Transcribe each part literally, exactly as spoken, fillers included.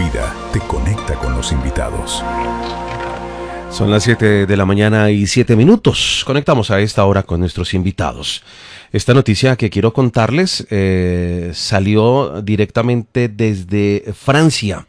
Vida te conecta con los invitados. Son las siete de la mañana y siete minutos. Conectamos a esta hora con nuestros invitados. Esta noticia que quiero contarles eh, salió directamente desde Francia.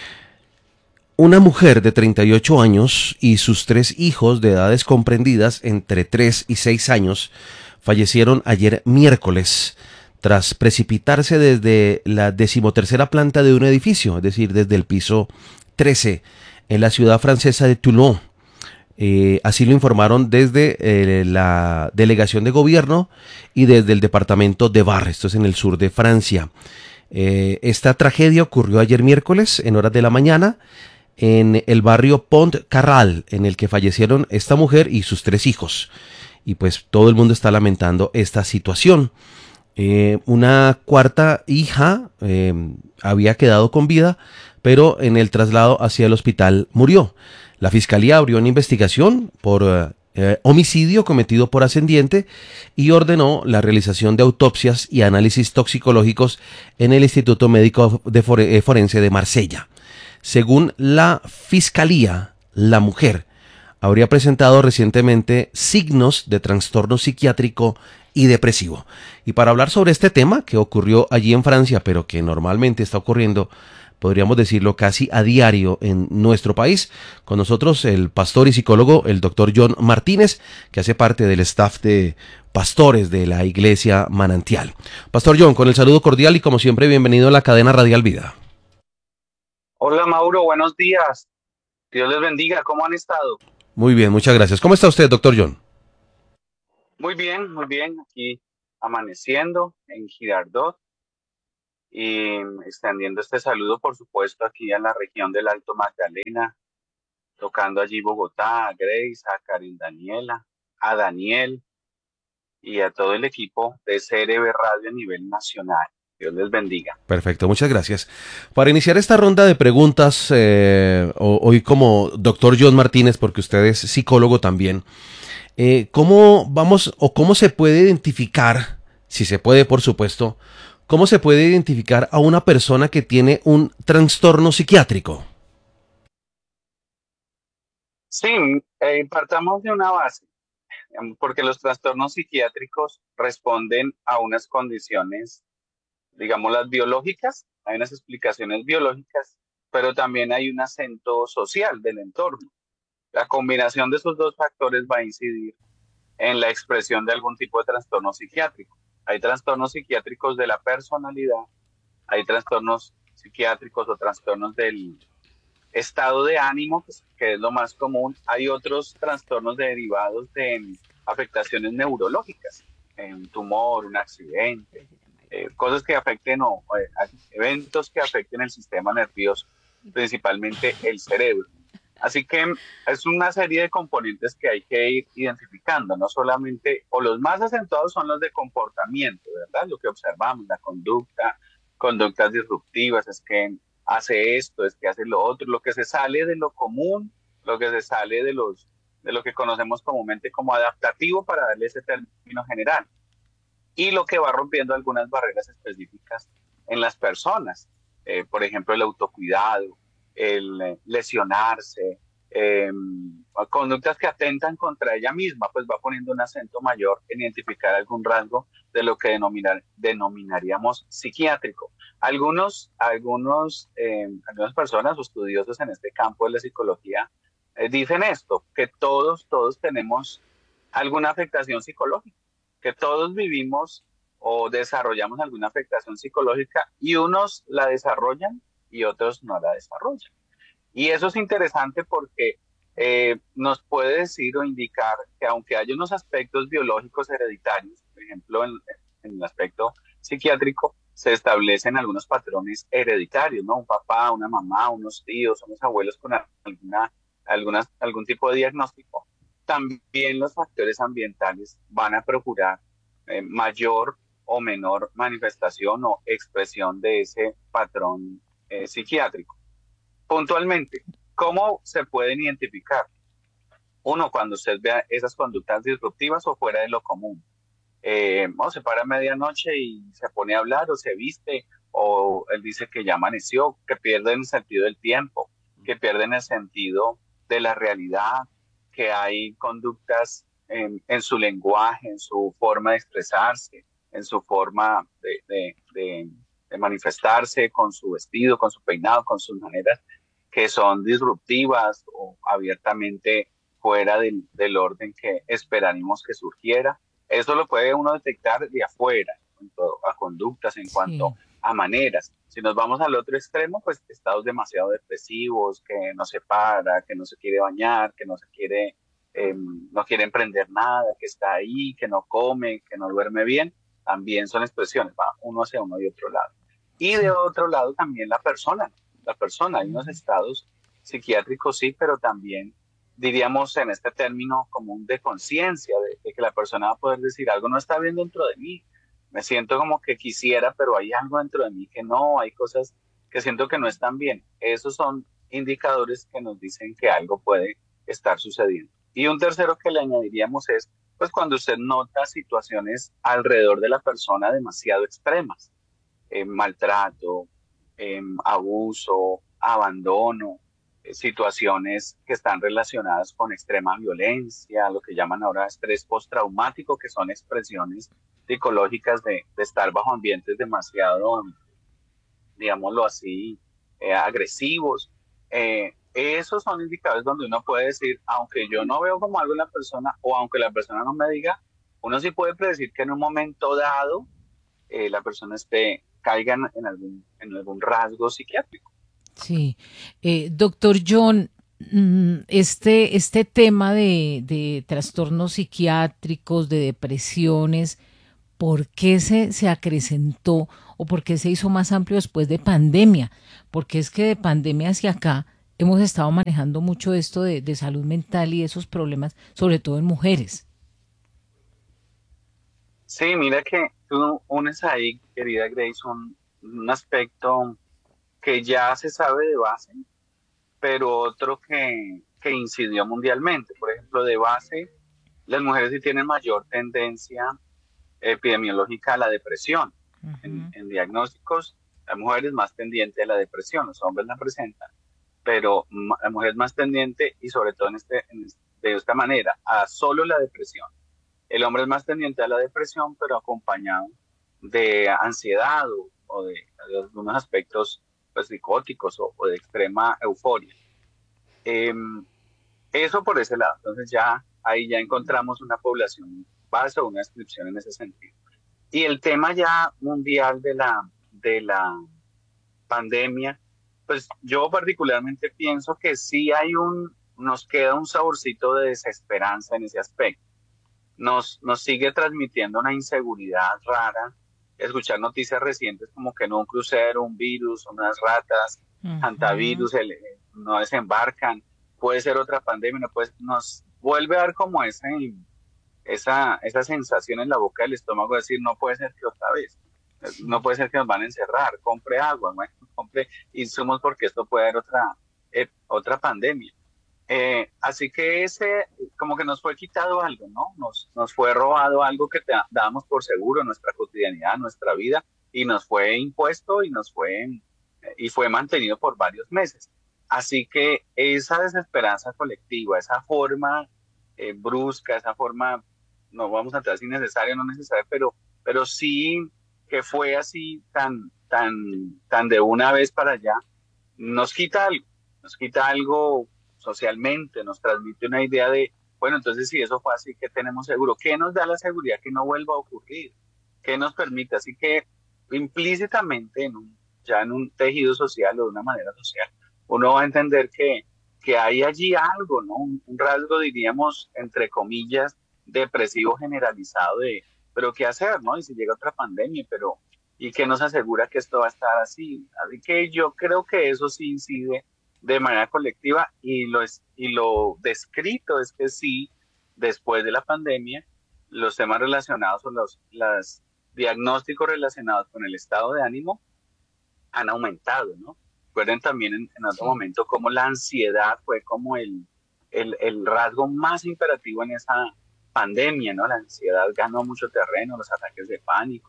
Una mujer de treinta y ocho años y sus tres hijos de edades comprendidas entre tres y seis años fallecieron ayer miércoles tras precipitarse desde la decimotercera planta de un edificio, es decir, desde el piso trece, en la ciudad francesa de Toulon. Eh, así lo informaron desde eh, la delegación de gobierno y desde el departamento de Var, esto es en el sur de Francia. Eh, esta tragedia ocurrió ayer miércoles en horas de la mañana en el barrio Pont-Carral, en el que fallecieron esta mujer y sus tres hijos. Y pues todo el mundo está lamentando esta situación. Eh, una cuarta hija eh, había quedado con vida, pero en el traslado hacia el hospital murió. La fiscalía abrió una investigación por eh, homicidio cometido por ascendiente y ordenó la realización de autopsias y análisis toxicológicos en el Instituto Médico de Fore- Forense de Marsella. Según la fiscalía, la mujer habría presentado recientemente signos de trastorno psiquiátrico y depresivo. Y para hablar sobre este tema que ocurrió allí en Francia, pero que normalmente está ocurriendo, podríamos decirlo, casi a diario en nuestro país, con nosotros el pastor y psicólogo, el doctor John Martínez, que hace parte del staff de pastores de la Iglesia Manantial. Pastor John, con el saludo cordial y como siempre, bienvenido a la cadena Radial Vida. Hola Mauro, buenos días. Dios les bendiga. ¿Cómo han estado? Muy bien, muchas gracias. ¿Cómo está usted, doctor John? Muy bien, muy bien. Aquí amaneciendo en Girardot y extendiendo este saludo, por supuesto, aquí a la región del Alto Magdalena, tocando allí Bogotá, a Grace, a Karen Daniela, a Daniel y a todo el equipo de C R B Radio a nivel nacional. Dios les bendiga. Perfecto, muchas gracias. Para iniciar esta ronda de preguntas, eh, hoy como doctor John Martínez, porque usted es psicólogo también, eh, ¿cómo vamos o cómo se puede identificar, si se puede por supuesto, cómo se puede identificar a una persona que tiene un trastorno psiquiátrico? Sí, eh, partamos de una base, em, porque los trastornos psiquiátricos responden a unas condiciones, digamos, las biológicas, hay unas explicaciones biológicas, pero también hay un acento social del entorno. La combinación de esos dos factores va a incidir en la expresión de algún tipo de trastorno psiquiátrico. Hay trastornos psiquiátricos de la personalidad, hay trastornos psiquiátricos o trastornos del estado de ánimo, que es lo más común. Hay otros trastornos derivados de afectaciones neurológicas, un tumor, un accidente, eh, cosas que afecten o eh, eventos que afecten el sistema nervioso, principalmente el cerebro. Así que es una serie de componentes que hay que ir identificando, no solamente, o los más acentuados son los de comportamiento, ¿verdad? Lo que observamos, la conducta, conductas disruptivas, es que hace esto, es que hace lo otro, lo que se sale de lo común, lo que se sale de, los, de lo que conocemos comúnmente como adaptativo, para darle ese término general, y lo que va rompiendo algunas barreras específicas en las personas, eh, por ejemplo, el autocuidado, el lesionarse, eh, conductas que atentan contra ella misma, pues va poniendo un acento mayor en identificar algún rasgo de lo que denominar, denominaríamos psiquiátrico. Algunos, algunos, eh, algunas personas o estudiosos en este campo de la psicología eh, dicen esto, que todos, todos tenemos alguna afectación psicológica, que todos vivimos o desarrollamos alguna afectación psicológica y unos la desarrollan y otros no la desarrollan. Y eso es interesante porque eh, nos puede decir o indicar que aunque hay unos aspectos biológicos hereditarios, por ejemplo, en, en el aspecto psiquiátrico, se establecen algunos patrones hereditarios, ¿no? Un papá, una mamá, unos tíos, unos abuelos con alguna, algunas, algún tipo de diagnóstico. También los factores ambientales van a procurar eh, mayor o menor manifestación o expresión de ese patrón eh, psiquiátrico. Puntualmente, ¿cómo se pueden identificar? Uno, cuando usted vea esas conductas disruptivas o fuera de lo común. Eh, o se para a medianoche y se pone a hablar, o se viste, o él dice que ya amaneció, que pierden el sentido del tiempo, que pierden el sentido de la realidad, que hay conductas en, en su lenguaje, en su forma de expresarse, en su forma de, de, de, de manifestarse, con su vestido, con su peinado, con sus maneras, que son disruptivas o abiertamente fuera del, del orden que esperaríamos que surgiera. Eso lo puede uno detectar de afuera, en cuanto a conductas, en cuanto Sí, a maneras. Si nos vamos al otro extremo, pues estados demasiado depresivos, que no se para, que no se quiere bañar, que no se quiere, eh, no quiere emprender nada, que está ahí, que no come, que no duerme bien, también son expresiones, va uno hacia uno y otro lado. Y de sí. otro lado también la persona, la persona, hay unos Ujú. estados psiquiátricos, sí, pero también diríamos en este término común de conciencia, de, de que la persona va a poder decir algo no está bien dentro de mí, me siento como que quisiera, pero hay algo dentro de mí que no, hay cosas que siento que no están bien. Esos son indicadores que nos dicen que algo puede estar sucediendo. Y un tercero que le añadiríamos es, pues cuando usted nota situaciones alrededor de la persona demasiado extremas, eh, maltrato, eh, abuso, abandono, eh, situaciones que están relacionadas con extrema violencia, lo que llaman ahora estrés postraumático, que son expresiones psicológicas de, de estar bajo ambientes demasiado, digámoslo así, eh, agresivos. Eh, esos son indicadores donde uno puede decir, aunque yo no veo como algo en la persona o aunque la persona no me diga, uno sí puede predecir que en un momento dado eh, la persona esté, caiga en, en, algún, en algún rasgo psiquiátrico. Sí. Eh, doctor John, mm, este, este tema de, de trastornos psiquiátricos, de depresiones, ¿por qué se, se acrecentó o por qué se hizo más amplio después de pandemia? Porque es que de pandemia hacia acá hemos estado manejando mucho esto de, de salud mental y esos problemas, sobre todo en mujeres. Sí, mira que tú unes ahí, querida Grace, un, un aspecto que ya se sabe de base, pero otro que, que incidió mundialmente. Por ejemplo, de base, las mujeres sí tienen mayor tendencia epidemiológica a la depresión. En, Ujú. en diagnósticos, la mujer es más tendiente a la depresión, los hombres la presentan, pero ma- la mujer es más tendiente y sobre todo en este, en este- de esta manera, a solo la depresión. El hombre es más tendiente a la depresión, pero acompañado de ansiedad o, o de, de algunos aspectos pues, psicóticos o, o de extrema euforia. Eh, Eso por ese lado. Entonces ya ahí ya encontramos una población base o una descripción en ese sentido. Y el tema ya mundial de la, de la pandemia, pues yo particularmente pienso que sí hay un, nos queda un saborcito de desesperanza en ese aspecto. Nos, nos sigue transmitiendo una inseguridad rara. Escuchar noticias recientes como que no un crucero, un virus, unas ratas, Ujú. hantavirus, el, eh, no desembarcan, puede ser otra pandemia, no puede, nos vuelve a dar como ese, esa, esa sensación en la boca del estómago de decir, no puede ser que otra vez, no Sí. puede ser que nos van a encerrar, compre agua, bueno, compre insumos porque esto puede haber otra, eh, otra pandemia. Eh, así que ese, como que nos fue quitado algo, ¿no? Nos, nos fue robado algo que te, dábamos por seguro, nuestra cotidianidad, nuestra vida, y nos fue impuesto y nos fue, eh, y fue mantenido por varios meses. Así que esa desesperanza colectiva, esa forma eh, brusca, esa forma, no vamos a entrar si necesario o no necesario, pero, pero sí que fue así tan, tan, tan de una vez para allá, nos quita algo, nos quita algo socialmente, nos transmite una idea de, bueno, entonces si eso fue así, ¿qué tenemos seguro? ¿Qué nos da la seguridad que no vuelva a ocurrir? ¿Qué nos permite? Así que implícitamente, en un, ya en un tejido social o de una manera social, uno va a entender que, que hay allí algo, ¿no? Un, un rasgo, diríamos, entre comillas, depresivo generalizado de, pero ¿qué hacer, no? Y si llega otra pandemia, pero ¿y qué nos asegura que esto va a estar así? Así que yo creo que eso sí incide de manera colectiva y lo, es, y lo descrito es que sí, después de la pandemia, los temas relacionados o los las diagnósticos relacionados con el estado de ánimo han aumentado, ¿no? Recuerden también en, en otro Sí. momento cómo la ansiedad fue como el, el, el rasgo más imperativo en esa pandemia, ¿no? La ansiedad ganó mucho terreno, los ataques de pánico,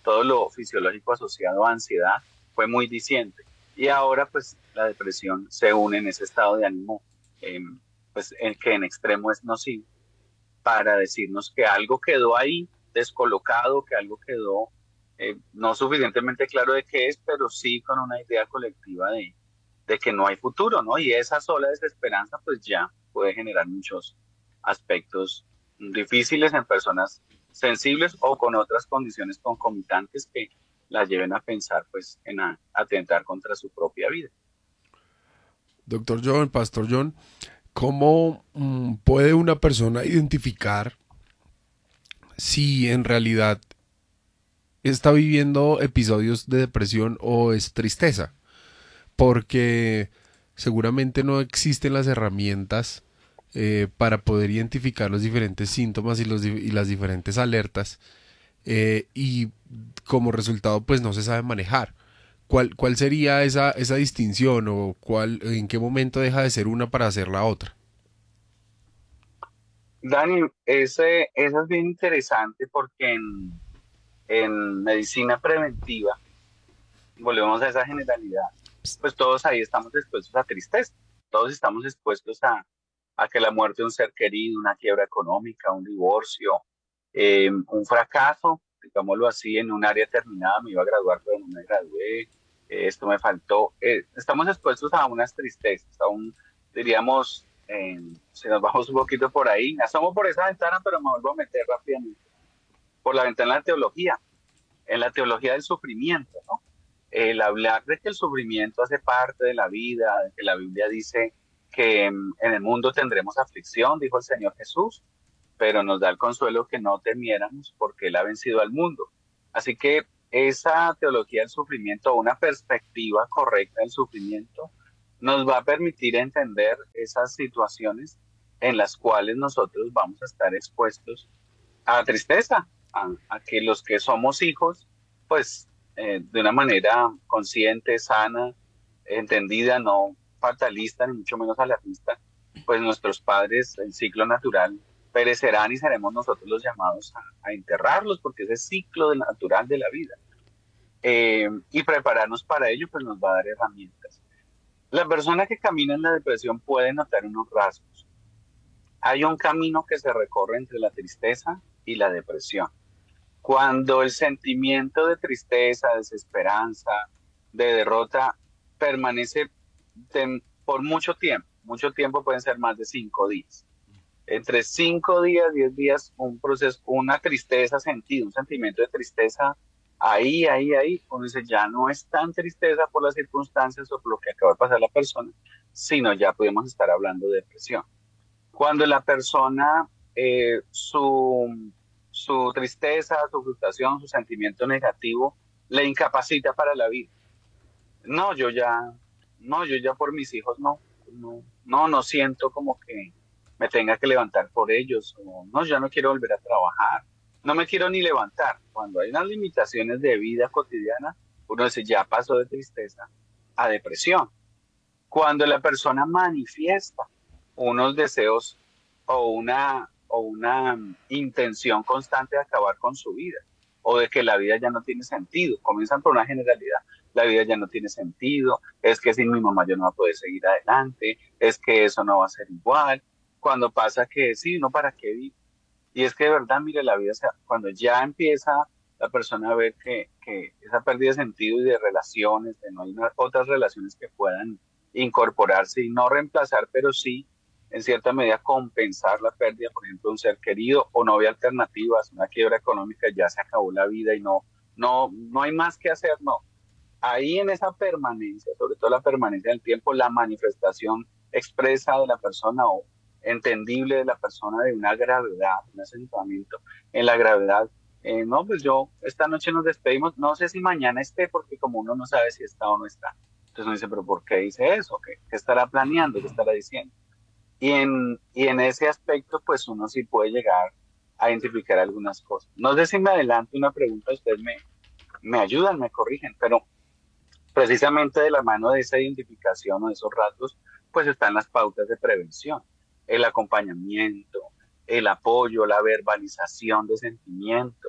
todo lo fisiológico asociado a ansiedad fue muy diciente. Y ahora pues la depresión se une en ese estado de ánimo, eh, pues el que en extremo es nocivo, para decirnos que algo quedó ahí descolocado, que algo quedó eh, no suficientemente claro de qué es, pero sí con una idea colectiva de, de que no hay futuro, ¿no? Y esa sola desesperanza pues ya puede generar muchos aspectos difíciles en personas sensibles o con otras condiciones concomitantes que la lleven a pensar pues en a, atentar contra su propia vida. Doctor John, Pastor John, ¿cómo mm, puede una persona identificar si en realidad está viviendo episodios de depresión o es tristeza? Porque seguramente no existen las herramientas eh, para poder identificar los diferentes síntomas y, los, y las diferentes alertas eh, y como resultado pues no se sabe manejar. ¿Cuál, cuál sería esa, esa distinción o cuál, en qué momento deja de ser una para hacer la otra? Dani, ese, eso es bien interesante porque en, en medicina preventiva, volvemos a esa generalidad, pues todos ahí estamos expuestos a tristeza, todos estamos expuestos a, a que la muerte de un ser querido, una quiebra económica, un divorcio, eh, un fracaso, digámoslo así, en un área determinada, me iba a graduar pero no me gradué, eh, esto me faltó, eh, estamos expuestos a unas tristezas, a un, diríamos, eh, si nos vamos un poquito por ahí, asomo por esa ventana pero me vuelvo a meter rápidamente, por la ventana de la teología, en la teología del sufrimiento, ¿no? El hablar de que el sufrimiento hace parte de la vida, de que la Biblia dice que en el mundo tendremos aflicción, dijo el Señor Jesús, pero nos da el consuelo que no temiéramos porque Él ha vencido al mundo. Así que esa teología del sufrimiento, una perspectiva correcta del sufrimiento, nos va a permitir entender esas situaciones en las cuales nosotros vamos a estar expuestos a tristeza, a, a que los que somos hijos, pues eh, de una manera consciente, sana, entendida, no fatalista, ni mucho menos alarmista, pues nuestros padres, el ciclo natural, perecerán y seremos nosotros los llamados a, a enterrarlos, porque ese ciclo del natural de la vida. Eh, y prepararnos para ello, pues nos va a dar herramientas. La persona que camina en la depresión puede notar unos rasgos. Hay un camino que se recorre entre la tristeza y la depresión. Cuando el sentimiento de tristeza, desesperanza, de derrota permanece de, por mucho tiempo, mucho tiempo pueden ser más de cinco días. Entre cinco días, diez días, un proceso, una tristeza sentida, un sentimiento de tristeza, ahí, ahí, ahí, uno dice, ya no es tan tristeza por las circunstancias o por lo que acaba de pasar la persona, sino ya podemos estar hablando de depresión. Cuando la persona, eh, su, su tristeza, su frustración, su sentimiento negativo, le incapacita para la vida. No, yo ya, no, yo ya por mis hijos no, no, no, no siento como que me tenga que levantar por ellos, o no, yo no quiero volver a trabajar, no me quiero ni levantar. Cuando hay unas limitaciones de vida cotidiana, uno dice, ya pasó de tristeza a depresión. Cuando la persona manifiesta unos deseos o una, o una intención constante de acabar con su vida, o de que la vida ya no tiene sentido, comienzan por una generalidad, la vida ya no tiene sentido, es que sin mi mamá yo no voy a poder seguir adelante, es que eso no va a ser igual, cuando pasa que sí, no, ¿para qué vivir? Y es que de verdad, mire, la vida, cuando ya empieza la persona a ver que, que esa pérdida de sentido y de relaciones, de no hay una, otras relaciones que puedan incorporarse y no reemplazar, pero sí, en cierta medida, compensar la pérdida, por ejemplo, de un ser querido, o no hay alternativas, una quiebra económica, ya se acabó la vida y no, no, no hay más que hacer, no. Ahí en esa permanencia, sobre todo la permanencia del tiempo, la manifestación expresa de la persona o entendible de la persona de una gravedad, un asentamiento en la gravedad. Eh, no, pues yo, esta noche nos despedimos, no sé si mañana esté, porque como uno no sabe si está o no está. Entonces uno dice, pero ¿por qué dice eso? ¿Qué, qué estará planeando? ¿Qué estará diciendo? Y en, y en ese aspecto, pues uno sí puede llegar a identificar algunas cosas. No sé si me adelanto una pregunta, ustedes me, me ayudan, me corrigen, pero precisamente de la mano de esa identificación o de esos rasgos, pues están las pautas de prevención, el acompañamiento, el apoyo, la verbalización de sentimientos,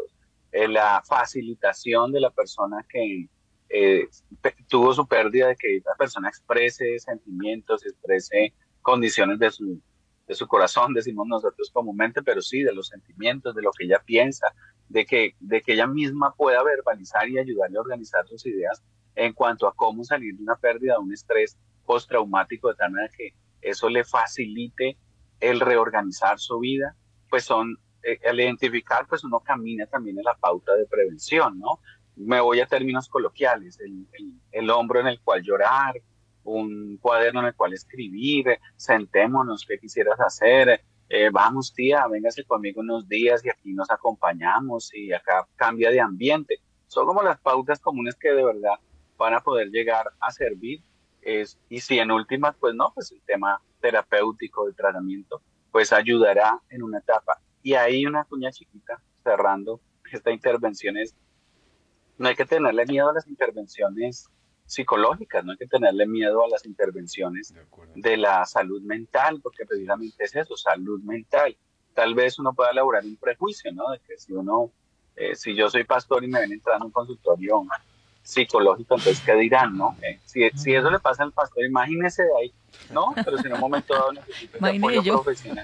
eh, la facilitación de la persona que eh, pe- tuvo su pérdida, de que la persona exprese sentimientos, exprese condiciones de su, de su corazón, decimos nosotros comúnmente, pero sí, de los sentimientos, de lo que ella piensa, de que, de que ella misma pueda verbalizar y ayudarle a organizar sus ideas en cuanto a cómo salir de una pérdida, de un estrés postraumático, de tal manera que eso le facilite el reorganizar su vida. Pues son, eh, al identificar, pues uno camina también en la pauta de prevención, ¿no? Me voy a términos coloquiales, el, el, el hombro en el cual llorar, un cuaderno en el cual escribir, eh, sentémonos, ¿qué quisieras hacer? Eh, vamos tía, véngase conmigo unos días y aquí nos acompañamos y acá cambia de ambiente. Son como las pautas comunes que de verdad van a poder llegar a servir. Es, y si en últimas, pues no, pues el tema terapéutico de tratamiento, pues ayudará en una etapa. Y ahí una cuña chiquita, cerrando esta intervención, es, no hay que tenerle miedo a las intervenciones psicológicas, no hay que tenerle miedo a las intervenciones De acuerdo. de la salud mental, porque precisamente es eso, salud mental. Tal vez uno pueda elaborar un prejuicio, ¿no? De que si uno, eh, si yo soy pastor y me ven entrando a un consultorio psicológico, entonces, ¿qué dirán, no? Eh, si, si eso le pasa al pastor, imagínese de ahí, ¿no? Pero si en un momento dado necesita ese Imagine apoyo yo. profesional.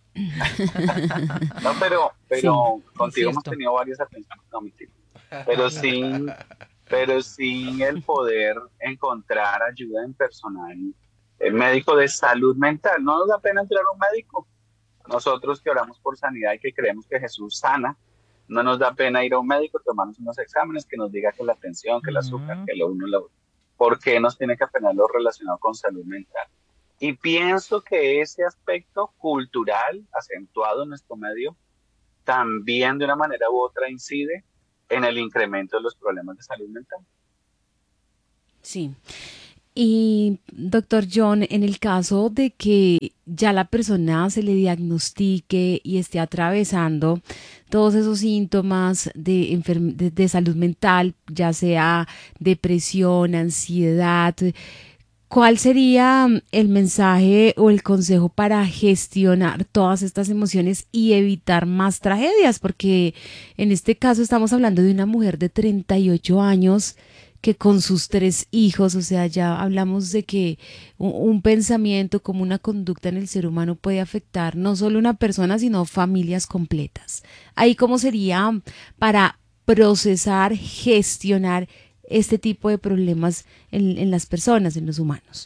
No, pero, Sí, pero es contigo hemos cierto. tenido varias atenciones, no, mentira. Pero sí, pero sí el poder encontrar ayuda en personal, el médico de salud mental. No nos da pena entrar a un médico. Nosotros que oramos por sanidad y que creemos que Jesús sana, no nos da pena ir a un médico, tomarnos unos exámenes, que nos diga que la tensión, que el azúcar, Mm. que lo uno, lo otro. ¿Por qué nos tiene que apenar lo relacionado con salud mental? Y pienso que ese aspecto cultural acentuado en nuestro medio también de una manera u otra incide en el incremento de los problemas de salud mental. Sí. Y doctor John, en el caso de que ya la persona se le diagnostique y esté atravesando todos esos síntomas de, enferm- de, de salud mental, ya sea depresión, ansiedad, ¿cuál sería el mensaje o el consejo para gestionar todas estas emociones y evitar más tragedias? Porque en este caso estamos hablando de una mujer de treinta y ocho años que con sus tres hijos, o sea, ya hablamos de que un, un pensamiento como una conducta en el ser humano puede afectar no solo una persona, sino familias completas. Ahí, ¿cómo sería para procesar, gestionar este tipo de problemas en, en las personas, en los humanos?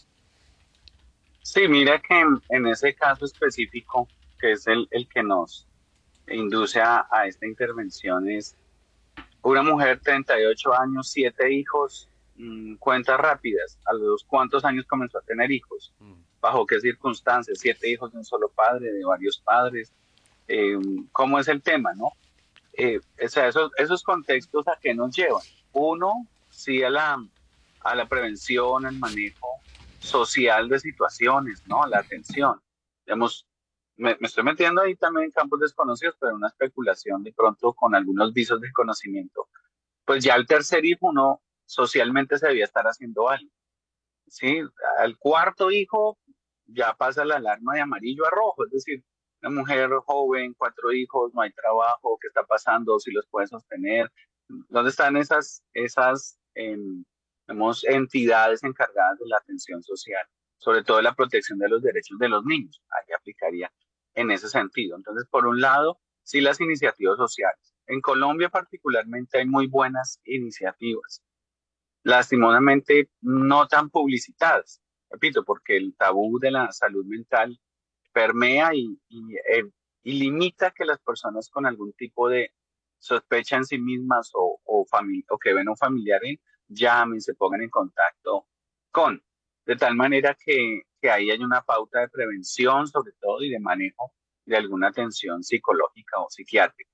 Sí, mira que en, en ese caso específico, que es el, el que nos induce a, a esta intervención, es una mujer, treinta y ocho años, siete hijos, mm, cuentas rápidas. ¿A los cuántos años comenzó a tener hijos? ¿Bajo qué circunstancias? Siete hijos de un solo padre, de varios padres. Eh, ¿Cómo es el tema, no? Eh, o sea, esos, esos contextos a qué nos llevan. Uno, sí a la, a la prevención, al manejo social de situaciones, ¿no? La atención. Digamos, me, me estoy metiendo ahí también en campos desconocidos, pero una especulación de pronto con algunos visos de conocimiento. Pues ya al tercer hijo uno socialmente se debía estar haciendo algo, ¿sí? Al cuarto hijo ya pasa la alarma de amarillo a rojo, es decir, una mujer joven, cuatro hijos, no hay trabajo, ¿qué está pasando? ¿Si los puede sostener? ¿Dónde están esas, esas em, digamos, entidades encargadas de la atención social, sobre todo de la protección de los derechos de los niños? Ahí aplicaría en ese sentido. Entonces, por un lado, sí las iniciativas sociales. En Colombia particularmente hay muy buenas iniciativas, lastimosamente no tan publicitadas, repito, porque el tabú de la salud mental permea y, y, eh, y limita que las personas con algún tipo de sospecha en sí mismas o, o, fami- o que ven a un familiar en, llamen, se pongan en contacto con, de tal manera que, que ahí hay una pauta de prevención sobre todo y de manejo de alguna atención psicológica o psiquiátrica.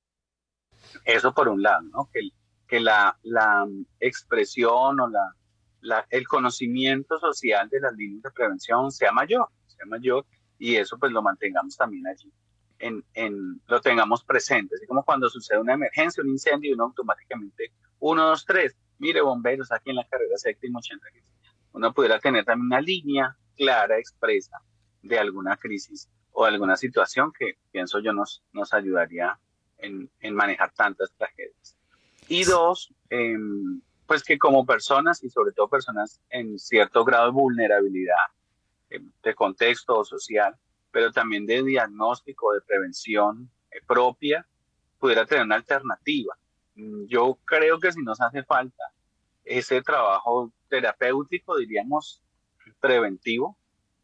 Eso por un lado, ¿no? Que, que la, la expresión o la, la, el conocimiento social de las líneas de prevención sea mayor, sea mayor, y eso pues lo mantengamos también allí, en, en, lo tengamos presente. Así como cuando sucede una emergencia, un incendio, y uno automáticamente, uno, dos, tres, mire, bomberos, aquí en la carrera séptima ochenta, uno pudiera tener también una línea clara, expresa, de alguna crisis o alguna situación que pienso yo nos, nos ayudaría en, en manejar tantas tragedias. Y dos, eh, pues que como personas y sobre todo personas en cierto grado de vulnerabilidad eh, de contexto social, pero también de diagnóstico, de prevención eh, propia, pudiera tener una alternativa. Mm, Yo creo que si nos hace falta ese trabajo terapéutico, diríamos, preventivo,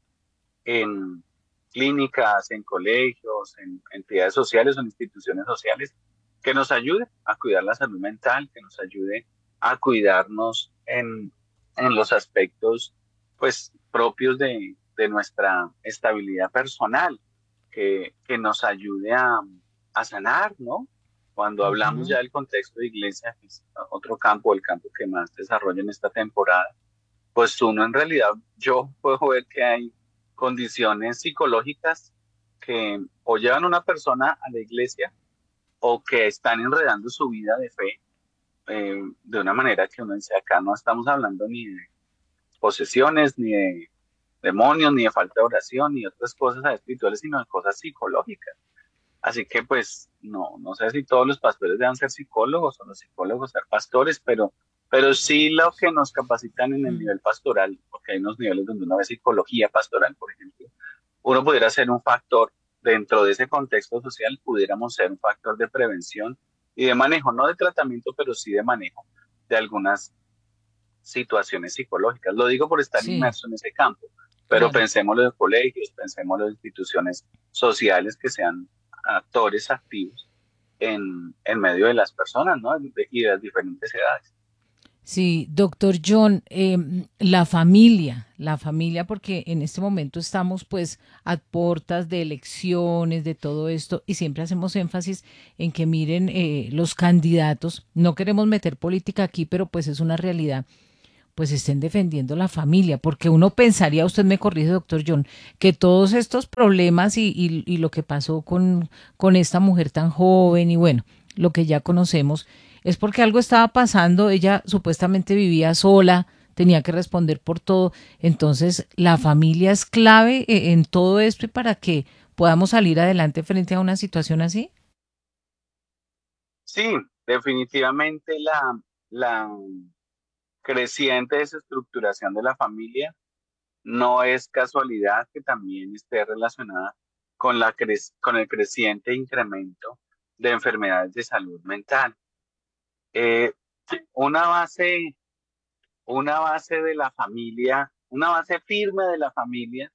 en clínicas, en colegios, en entidades sociales o en instituciones sociales, que nos ayude a cuidar la salud mental, que nos ayude a cuidarnos en, en los aspectos pues propios de, de nuestra estabilidad personal, que, que nos ayude a, a sanar, ¿no? Cuando hablamos Ujú. ya del contexto de iglesia, que es otro campo, el campo que más desarrolla en esta temporada, pues uno en realidad, yo puedo ver que hay condiciones psicológicas que o llevan a una persona a la iglesia o que están enredando su vida de fe eh, de una manera que uno dice, acá no estamos hablando ni de posesiones, ni de demonios, ni de falta de oración, ni de otras cosas espirituales, sino de cosas psicológicas. Así que pues no, no sé si todos los pastores deben ser psicólogos o los psicólogos ser pastores, pero, pero sí lo que nos capacitan en el Mm. nivel pastoral, porque hay unos niveles donde uno ve psicología pastoral, por ejemplo, uno pudiera ser un factor dentro de ese contexto social, pudiéramos ser un factor de prevención y de manejo, no de tratamiento, pero sí de manejo de algunas situaciones psicológicas. Lo digo por estar Sí, inmerso en ese campo, pero claro. pensémoslo de colegios, pensémoslo de instituciones sociales que sean actores activos en, en medio de las personas, ¿no? De- y de las diferentes edades. Sí, doctor John, em, la familia, la familia, porque en este momento estamos pues a puertas de elecciones, de todo esto, y siempre hacemos énfasis en que miren eh, los candidatos, no queremos meter política aquí, pero pues es una realidad, pues estén defendiendo la familia, porque uno pensaría, usted me corrige, doctor John, que todos estos problemas y, y, y lo que pasó con, con esta mujer tan joven y bueno, lo que ya conocemos, es porque algo estaba pasando, ella supuestamente vivía sola, tenía que responder por todo, entonces la familia es clave eh, en todo esto y para que podamos salir adelante frente a una situación así. Sí, definitivamente la, la creciente desestructuración de la familia no es casualidad que también esté relacionada con, la cre- con el creciente incremento de enfermedades de salud mental. Eh, una base, una base de la familia, una base firme de la familia,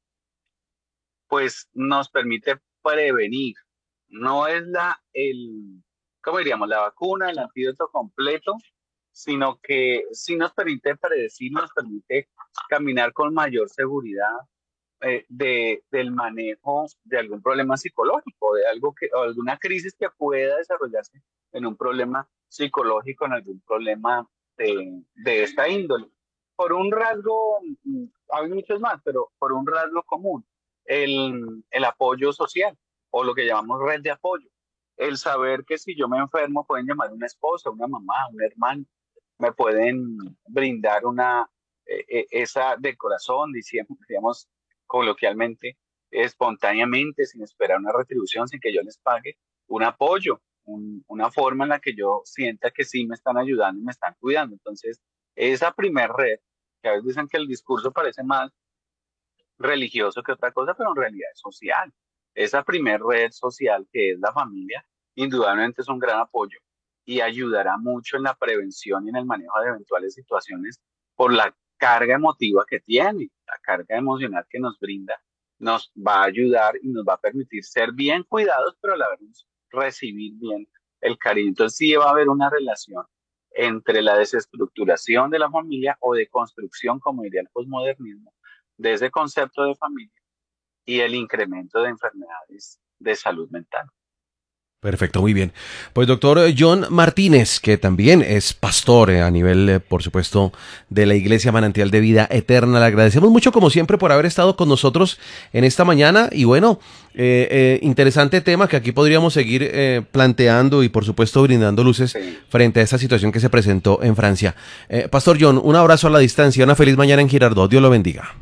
pues nos permite prevenir. No es la, el, ¿cómo diríamos? La vacuna, el antídoto completo, sino que sí nos permite predecir, nos permite caminar con mayor seguridad eh, de, del manejo de algún problema psicológico, de algo que, o alguna crisis que pueda desarrollarse en un problema psicológico, en algún problema de, de esta índole. Por un rasgo, mm, hay muchos más, pero por un rasgo común, el, el apoyo social o lo que llamamos red de apoyo. El saber que si yo me enfermo pueden llamar a una esposa, una mamá, un hermano, me pueden brindar una, eh, eh, esa de corazón, diciendo, digamos, coloquialmente, espontáneamente, sin esperar una retribución, sin que yo les pague, un apoyo, un- una forma en la que yo sienta que sí me están ayudando y me están cuidando. Entonces, esa primer red, que a veces dicen que el discurso parece más religioso que otra cosa, pero en realidad es social. Esa primer red social que es la familia, indudablemente es un gran apoyo y ayudará mucho en la prevención y en el manejo de eventuales situaciones por la carga emotiva que tiene, la carga emocional que nos brinda, nos va a ayudar y nos va a permitir ser bien cuidados, pero a la vez recibir bien el cariño. Entonces sí va a haber una relación entre la desestructuración de la familia o de construcción, como diría el posmodernismo, de ese concepto de familia y el incremento de enfermedades de salud mental. Perfecto, muy bien. Pues doctor John Martínez, que también es pastor eh, a nivel, eh, por supuesto, de la Iglesia Manantial de Vida Eterna. Le agradecemos mucho, como siempre, por haber estado con nosotros en esta mañana. Y bueno, eh, eh, interesante tema que aquí podríamos seguir eh, planteando y, por supuesto, brindando luces Sí. frente a esta situación que se presentó en Francia. Eh, Pastor John, un abrazo a la distancia, una feliz mañana en Girardot. Dios lo bendiga.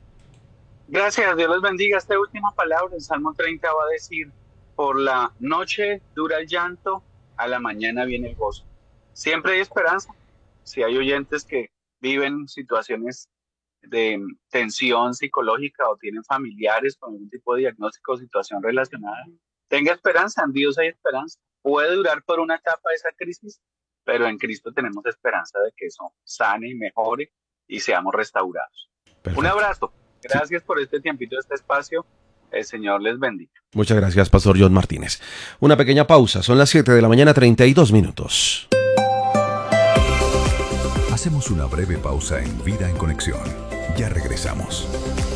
Gracias, Dios los bendiga. Esta última palabra, el Salmo treinta va a decir, por la noche dura el llanto, a la mañana viene el gozo. siempre hay esperanza. Si hay oyentes que viven situaciones de tensión psicológica o tienen familiares con algún tipo de diagnóstico o situación relacionada, tenga esperanza, en Dios hay esperanza. Puede durar por una etapa esa crisis, pero en Cristo tenemos esperanza de que eso sane y mejore y seamos restaurados. Perfecto. Un abrazo. Gracias por este tiempito, este espacio. El Señor les bendiga. Muchas gracias, Pastor John Martínez. Una pequeña pausa. Son las siete de la mañana, treinta y dos minutos. Hacemos una breve pausa en Vida en Conexión. Ya regresamos.